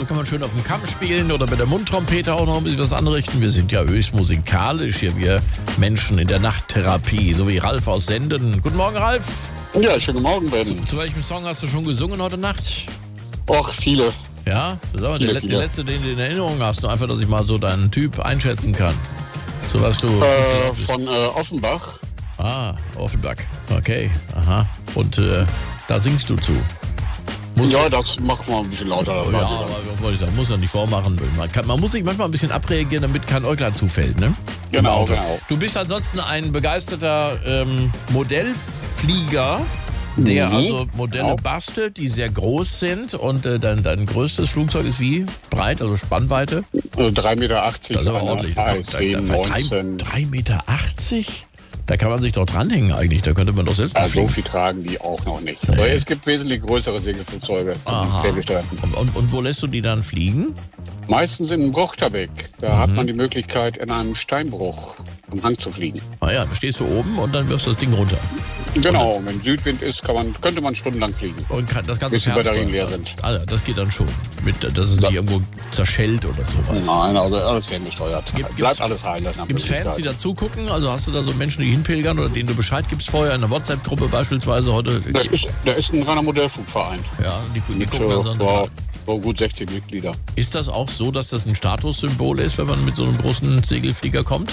kann man schön auf dem Kamm spielen oder mit der Mundtrompete auch noch ein bisschen was anrichten. Wir sind ja höchst musikalisch hier, wir Menschen in der Nachttherapie, so wie Ralf aus Senden. Guten Morgen, Ralf. Ja, schönen Morgen, Ben. Zu welchem Song hast du schon gesungen heute Nacht? Och, viele. Ja, das ist aber Viele. der letzte, den du in Erinnerung hast. Nur einfach, dass ich mal so deinen Typ einschätzen kann. So was du... Von Offenbach. Offenbach. Okay, aha. Und da singst du zu. Ja, das machen wir ein bisschen lauter. Ja, aber wollte ich sagen, muss man nicht vormachen. Man muss sich manchmal ein bisschen abreagieren, damit kein Äuglein zufällt, ne? Genau. Du bist ansonsten ein begeisterter Modellflieger, der also Modelle bastelt, die sehr groß sind. Und dein größtes Flugzeug ist wie? Breit, also Spannweite? 3,80 Meter. Das ist aber ordentlich. ASW 19. 3,80 Meter? Da kann man sich doch dranhängen eigentlich. Da könnte man doch selbst So viel tragen die auch noch nicht. Nee. Aber es gibt wesentlich größere Segelflugzeuge. Und wo lässt du die dann fliegen? Meistens in Brochterbeck. Da hat man die Möglichkeit, in einem Steinbruch am Hang zu fliegen. Ja, da stehst du oben und dann wirfst du das Ding runter. Genau, wenn Südwind ist, könnte man stundenlang fliegen. Und das Ganze bis die Batterien leer sind. Also, das geht dann schon. Dass es nicht irgendwo zerschellt oder sowas. Nein, also alles ferngesteuert. Bleibt alles heil. Gibt es Fans, die da zugucken? Also hast du da so Menschen, die hinpilgern oder denen du Bescheid gibst vorher in einer WhatsApp-Gruppe beispielsweise heute? Da ist ein reiner Modellflugverein. Ja, die gucken dann so gut 60 Mitglieder. Ist das auch so, dass das ein Statussymbol ist, wenn man mit so einem großen Segelflieger kommt?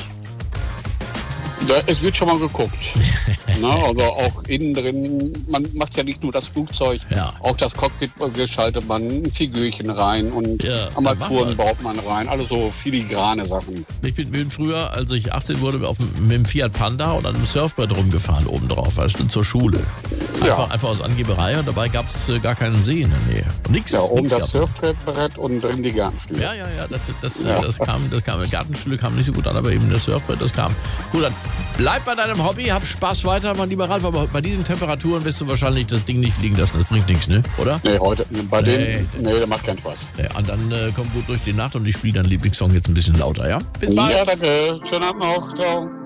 Es wird schon mal geguckt. Also auch innen drin, man macht ja nicht nur das Flugzeug, auch das Cockpit geschaltet man ein Figürchen rein und Armaturen baut man rein, alles so filigrane Sachen. Ich bin früher, als ich 18 wurde, mit dem Fiat Panda und einem Surfbrett rumgefahren oben drauf, weißt du, zur Schule. Einfach aus Angeberei und dabei gab es gar keinen See in der Nähe. Nix. Ja, oben das Surfbrett und drin die Gartenstühle. Ja, das kam. Gartenstühle kam nicht so gut an, aber eben das Surfbrett, das kam. Gut, dann bleib bei deinem Hobby, hab Spaß weiter, mein lieber Ralf, aber bei diesen Temperaturen wirst du wahrscheinlich das Ding nicht fliegen lassen. Das bringt nichts, ne? Oder? Nee, heute, der macht keinen Spaß. Nee, und dann komm gut durch die Nacht und ich spiele deinen Lieblingssong jetzt ein bisschen lauter, ja? Bis bald. Ja, danke. Schönen Abend noch. Ciao.